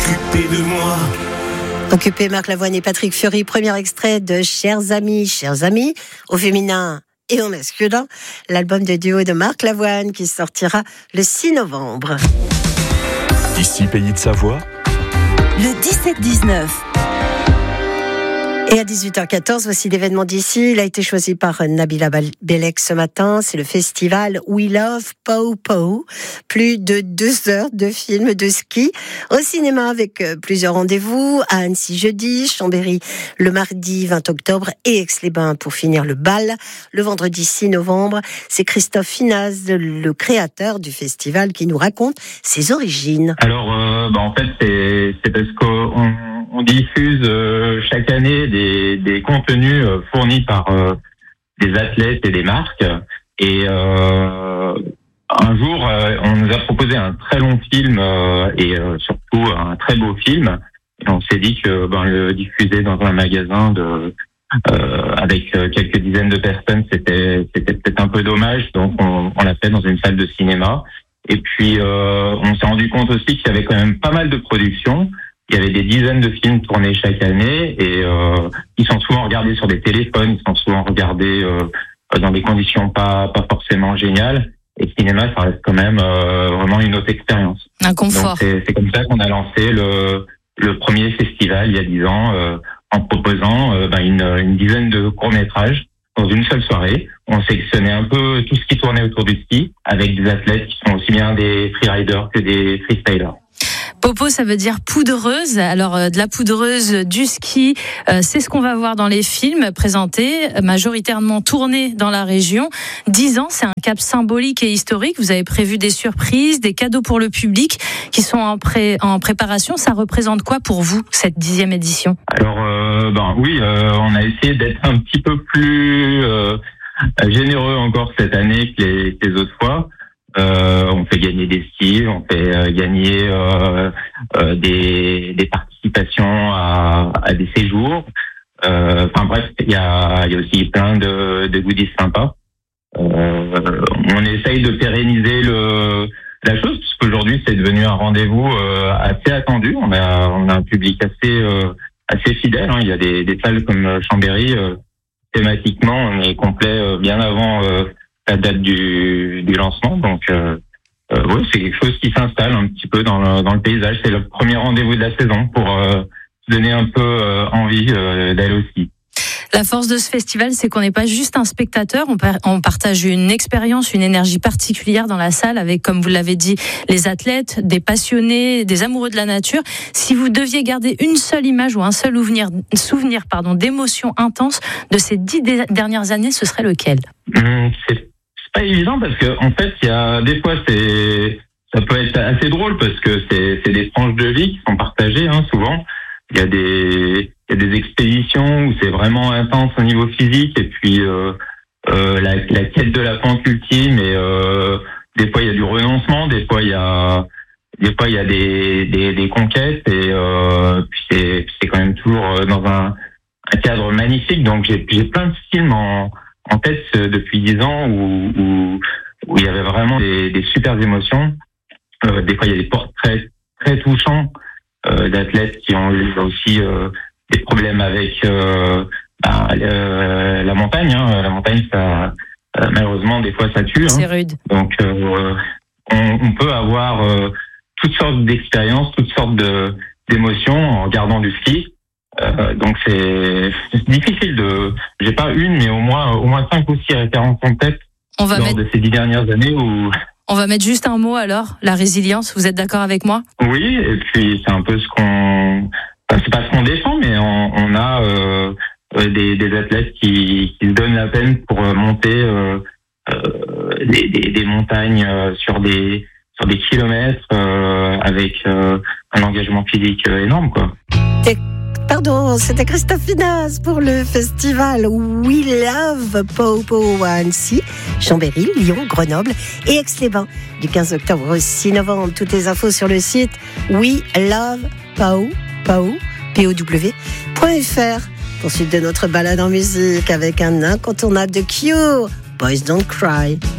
occupé de moi. Occupé, Marc Lavoine et Patrick Fiori. Premier extrait de Chers amis, au féminin et au masculin. L'album de duo de Marc Lavoine qui sortira le 6 novembre. Ici, Pays de Savoie. Le 17-19. Et à 18h14, voici l'événement d'ici. Il a été choisi par Nabila Bellec ce matin. C'est le festival We Love Pau Pau. Plus de 2 heures de films de ski au cinéma avec plusieurs rendez-vous. À Annecy jeudi, Chambéry le mardi 20 octobre et Aix-les-Bains pour finir le bal le vendredi 6 novembre. C'est Christophe Finaz, le créateur du festival, qui nous raconte ses origines. Alors, en fait, c'est parce qu'on diffuse chaque année des contenus fournis par des athlètes et des marques. Et un jour, on nous a proposé un très long film et surtout un très beau film. Et on s'est dit que le diffuser dans un magasin avec quelques dizaines de personnes, c'était peut-être un peu dommage. Donc on l'a fait dans une salle de cinéma. Et puis on s'est rendu compte aussi qu'il y avait quand même pas mal de productions. Il y avait des dizaines de films tournés chaque année et ils sont souvent regardés sur des téléphones, ils sont souvent regardés dans des conditions pas forcément géniales. Et le cinéma, ça reste quand même vraiment une autre expérience. Un confort. Donc c'est comme ça qu'on a lancé le premier festival il y a 10 ans en proposant une dizaine de courts-métrages dans une seule soirée. On sélectionnait un peu tout ce qui tournait autour du ski avec des athlètes qui sont aussi bien des freeriders que des freestylers. Popo, ça veut dire poudreuse. Alors, de la poudreuse, du ski, c'est ce qu'on va voir dans les films présentés, majoritairement tournés dans la région. 10 ans, c'est un cap symbolique et historique. Vous avez prévu des surprises, des cadeaux pour le public qui sont en préparation. Ça représente quoi pour vous, cette 10e édition ? Alors, on a essayé d'être un petit peu plus généreux encore cette année que les autres fois. On fait gagner des skis, on fait gagner des participations à des séjours. Il y a aussi plein de goodies sympas. On essaye de pérenniser la chose, parce qu'aujourd'hui c'est devenu un rendez-vous assez attendu. On a un public assez fidèle. Il y a des salles comme Chambéry, thématiquement on est complet bien avant la date du lancement, donc c'est quelque chose qui s'installe un petit peu dans le paysage. C'est le premier rendez-vous de la saison pour donner un peu envie d'aller aussi. La force de ce festival, c'est qu'on n'est pas juste un spectateur, on partage une expérience, une énergie particulière dans la salle avec, comme vous l'avez dit, les athlètes, des passionnés, des amoureux de la nature. Si vous deviez garder une seule image ou un seul souvenir d'émotions intenses de ces 10 dernières années, ce serait lequel ? C'est pas évident parce que en fait, il y a des fois ça peut être assez drôle parce que c'est des tranches de vie qui sont partagées souvent. Il y a des expéditions où c'est vraiment intense au niveau physique et puis la quête de la pente ultime et des fois il y a du renoncement, des fois il y a des conquêtes et puis c'est quand même toujours dans un cadre magnifique. Donc j'ai plein de films en tête depuis 10 ans où il y avait vraiment des super émotions. Des fois il y a des portraits très touchants d'athlètes qui ont eu aussi des problèmes avec la montagne. La montagne, ça malheureusement des fois ça tue. C'est rude. Donc on peut avoir toutes sortes d'expériences, toutes sortes d'émotions en regardant du ski. Donc c'est difficile j'ai pas une mais au moins 5 ou 6 références en tête de ces 10 dernières années où. On va mettre juste un mot alors, la résilience. Vous êtes d'accord avec moi ? Oui, et puis c'est un peu c'est pas ce qu'on défend, mais on a des athlètes qui se donnent la peine pour monter des montagnes sur des kilomètres avec un engagement physique énorme, quoi. Pardon, c'était Christophe Finaz pour le festival We Love Pau Pau à Annecy, Chambéry, Lyon, Grenoble et Aix-les-Bains du 15 octobre au 6 novembre. Toutes les infos sur le site welovepau.fr. Poursuite de notre balade en musique avec un incontournable de Cure, Boys Don't Cry.